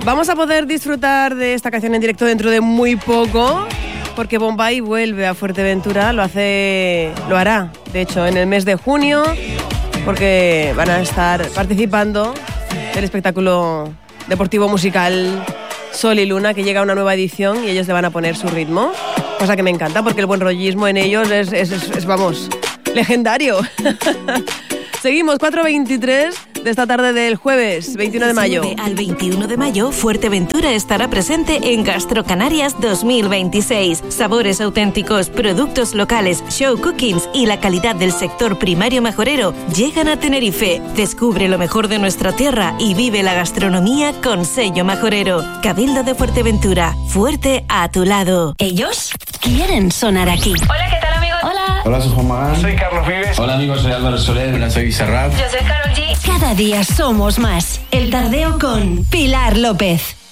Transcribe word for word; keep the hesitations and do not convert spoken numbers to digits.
Vamos a poder disfrutar de esta canción en directo dentro de muy poco, porque Bombay vuelve a Fuerteventura, lo hace, lo hará, de hecho, en el mes de junio, porque van a estar participando del espectáculo deportivo musical Sol y Luna, que llega a una nueva edición y ellos le van a poner su ritmo, cosa que me encanta, porque el buen rollismo en ellos es, es, es, es vamos, legendario. Seguimos, cuatro veintitrés de esta tarde del jueves veintiuno de mayo. Al veintiuno de mayo, Fuerteventura estará presente en Gastrocanarias dos mil veintiséis. Sabores auténticos, productos locales, show cookings y la calidad del sector primario majorero llegan a Tenerife. Descubre lo mejor de nuestra tierra y vive la gastronomía con sello majorero. Cabildo de Fuerteventura, fuerte a tu lado. Ellos quieren sonar aquí. Hola, ¿qué tal, amigos? Hola. Hola, soy Juan Magán. Soy Carlos Vives. Hola, amigos, soy Álvaro Soler. Hola, soy Bizarrap. Yo soy Karol G. Cada día somos más. El Tardeo con Pilar López.